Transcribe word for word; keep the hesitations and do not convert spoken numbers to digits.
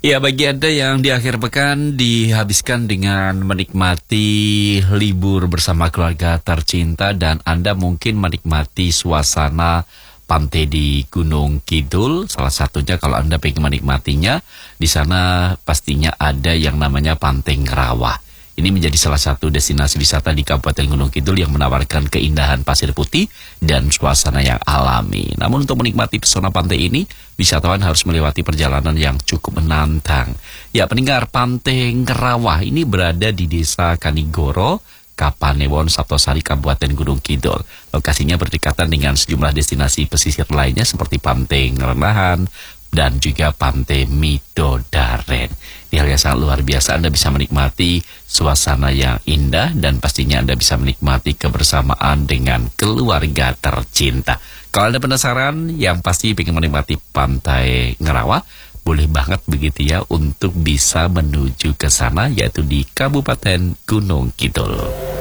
Ya, bagi Anda yang di akhir pekan dihabiskan dengan menikmati libur bersama keluarga tercinta dan Anda mungkin menikmati suasana pantai di Gunung Kidul, salah satunya kalau Anda pengen menikmatinya, di sana pastinya ada yang namanya Pantai Ngrawah. Ini menjadi salah satu destinasi wisata di Kabupaten Gunung Kidul yang menawarkan keindahan pasir putih dan suasana yang alami. Namun untuk menikmati pesona pantai ini, wisatawan harus melewati perjalanan yang cukup menantang. Ya, pendengar, Pantai Ngrawah ini berada di Desa Kanigoro, Kapanewon, Saptosari, Kabupaten Gunung Kidul. Lokasinya berdekatan dengan sejumlah destinasi pesisir lainnya seperti Pantai Ngerenahan dan juga Pantai Midodaren. Di hal yang sangat luar biasa, Anda bisa menikmati suasana yang indah dan pastinya Anda bisa menikmati kebersamaan dengan keluarga tercinta. Kalau Anda penasaran, yang pasti ingin menikmati Pantai Ngrawah, boleh banget begitu ya untuk bisa menuju ke sana, yaitu di Kabupaten Gunung Kidul.